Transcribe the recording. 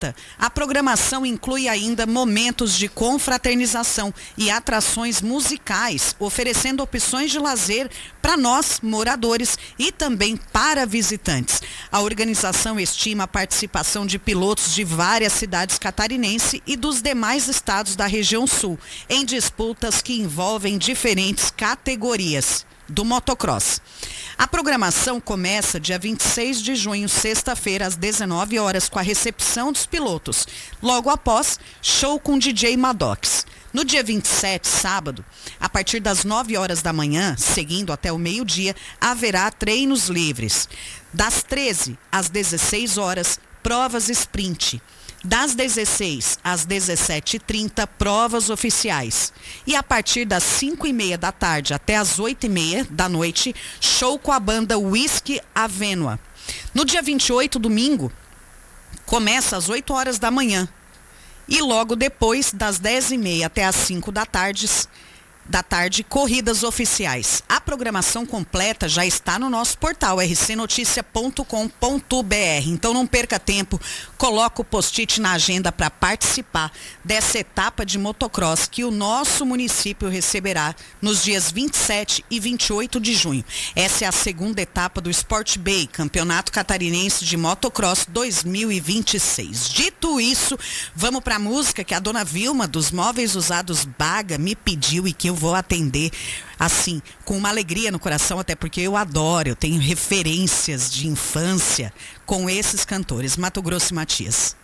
A programação inclui ainda momentos de confraternização e atrações musicais, oferecendo opções de lazer para nós, moradores, e também para visitantes. A organização estima a participação de pilotos de várias cidades catarinenses e dos demais estados da região sul, em disputas que envolvem diferentes categorias do motocross. A programação começa dia 26 de junho, sexta-feira, às 19 horas, com a recepção dos pilotos. Logo após, show com DJ Maddox. No dia 27, sábado, a partir das 9 horas da manhã, seguindo até o meio-dia, haverá treinos livres. Das 13 às 16 horas, provas sprint. Das 16 às 17h30, provas oficiais. E a partir das 5h30 da tarde até as 8h30 da noite, show com a banda Whisky Avenua. No dia 28, domingo, começa às 8 horas da manhã. E logo depois, das 10h30 até as 5 da tarde, corridas oficiais. A programação completa já está no nosso portal rcnoticia.com.br. Então não perca tempo, coloca o post-it na agenda para participar dessa etapa de motocross que o nosso município receberá nos dias 27 e 28 de junho. Essa é a segunda etapa do Sport Bay, Campeonato Catarinense de Motocross 2026. Dito isso, vamos para a música que a dona Vilma dos Móveis Usados Baga me pediu e que eu vou atender assim, com uma alegria no coração, até porque eu adoro, eu tenho referências de infância com esses cantores, Mato Grosso e Matias.